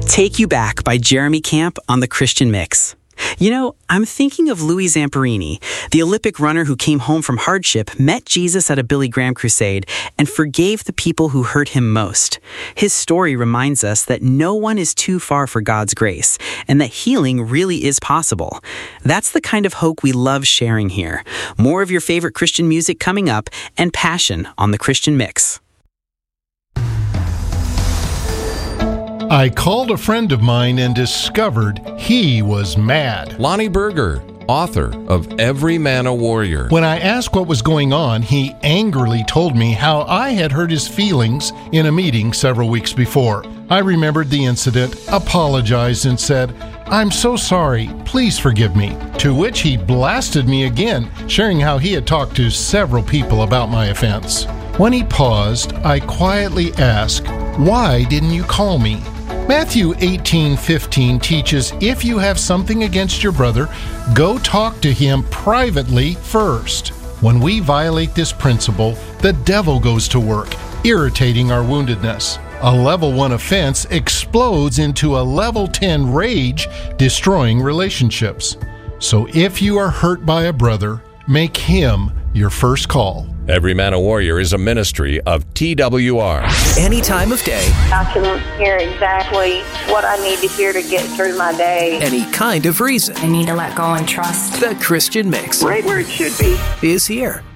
Take You Back by Jeremy Camp on the Christian Mix. You know, I'm thinking of Louis Zamperini, the Olympic runner who came home from hardship, met Jesus at a Billy Graham crusade, and forgave the people who hurt him most. His story reminds us that no one is too far for God's grace, and that healing really is possible. That's the kind of hope we love sharing here. More of your favorite Christian music coming up, and passion on the Christian Mix. I called a friend of mine and discovered he was mad. Lonnie Berger, author of Every Man a Warrior. When I asked what was going on, he angrily told me how I had hurt his feelings in a meeting several weeks before. I remembered the incident, apologized, and said, "I'm so sorry, please forgive me." To which he blasted me again, sharing how he had talked to several people about my offense. When he paused, I quietly asked, "Why didn't you call me?" Matthew 18:15 teaches if you have something against your brother, go talk to him privately first. When we violate this principle, the devil goes to work, irritating our woundedness. A level 1 offense explodes into a level 10 rage, destroying relationships. So if you are hurt by a brother, make him your first call. Every Man a Warrior is a ministry of TWR. Any time of day. I can hear exactly what I need to hear to get through my day. Any kind of reason. I need to let go and trust. The Christian Mix. Right where it should be. Is here.